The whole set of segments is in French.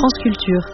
France Culture.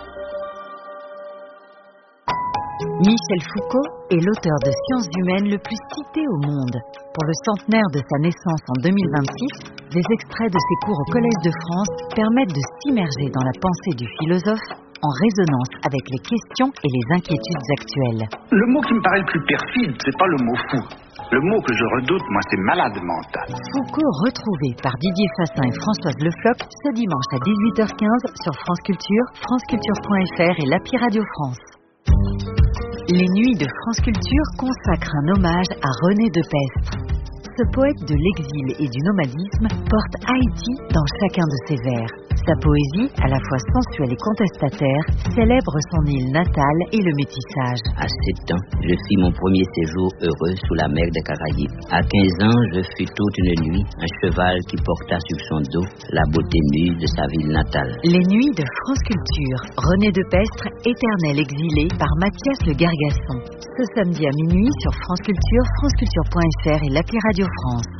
Michel Foucault est l'auteur de sciences humaines le plus cité au monde. Pour le centenaire de sa naissance en 2026, des extraits de ses cours au Collège de France permettent de s'immerger dans la pensée du philosophe en résonance avec les questions et les inquiétudes actuelles. Le mot qui me paraît le plus perfide, c'est pas le mot fou. Le mot que je redoute, moi, c'est malade mental. Foucault retrouvé par Didier Fassin et Françoise Le Floch ce dimanche à 18h15 sur France Culture, franceculture.fr et l'API Radio France. Les nuits de France Culture consacrent un hommage à René Depestre. Ce poète de l'exil et du nomadisme porte Haïti dans chacun de ses vers. Sa poésie, à la fois sensuelle et contestataire, célèbre son île natale et le métissage. À 7 ans, je fis mon premier séjour heureux sous la mer des Caraïbes. À 15 ans, je fus toute une nuit un cheval qui porta sur son dos la beauté nue de sa ville natale. Les nuits de France Culture, René Depestre, éternel exilé par Mathias Le Gargasson. Ce samedi à minuit sur France Culture, franceculture.fr et l'API Radio France.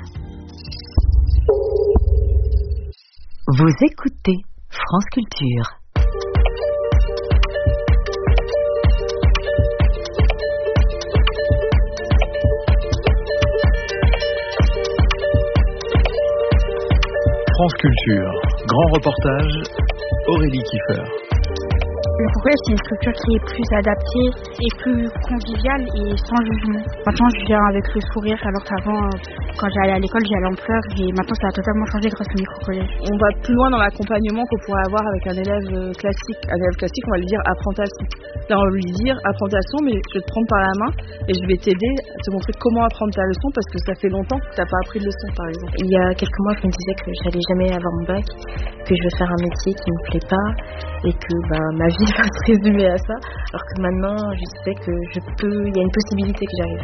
Vous écoutez France Culture. France Culture, grand reportage, Aurélie Kiefer. Le collège, c'est une structure qui est plus adaptée et plus conviviale et sans jugement. Maintenant, je viens avec le sourire, alors qu'avant, quand j'allais à l'école, j'y allais en pleurs. Et maintenant, ça a totalement changé grâce au micro-collège. On va plus loin dans l'accompagnement qu'on pourrait avoir avec un élève classique. Un élève classique, on va lui dire apprends ta leçon. Là, on va lui dire apprends ta leçon, mais je vais te prendre par la main et je vais t'aider à te montrer comment apprendre ta leçon parce que ça fait longtemps que tu n'as pas appris de leçon, par exemple. Il y a quelques mois, je me disais que j'allais jamais avoir mon bac, que je vais faire un métier qui me plaît pas et que ma vie va se résumer à ça, alors que maintenant je sais que il y a une possibilité que j'arrive.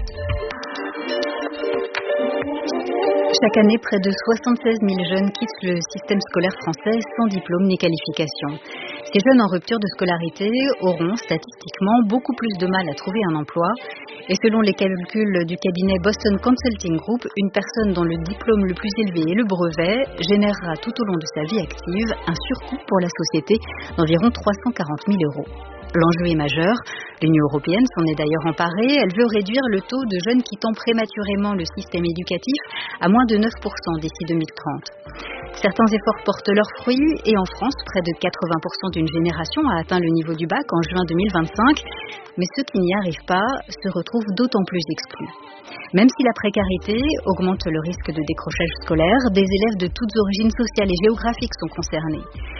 Chaque année, près de 76 000 jeunes quittent le système scolaire français sans diplôme ni qualification. Ces jeunes en rupture de scolarité auront statistiquement beaucoup plus de mal à trouver un emploi. Et selon les calculs du cabinet Boston Consulting Group, une personne dont le diplôme le plus élevé est le brevet générera tout au long de sa vie active un surcoût pour la société d'environ 340 000 €. L'enjeu est majeur. L'Union européenne s'en est d'ailleurs emparée. Elle veut réduire le taux de jeunes quittant prématurément le système éducatif à moins de 9% d'ici 2030. Certains efforts portent leurs fruits et en France, près de 80% d'une génération a atteint le niveau du bac en juin 2025. Mais ceux qui n'y arrivent pas se retrouvent d'autant plus exclus. Même si la précarité augmente le risque de décrochage scolaire, des élèves de toutes origines sociales et géographiques sont concernés.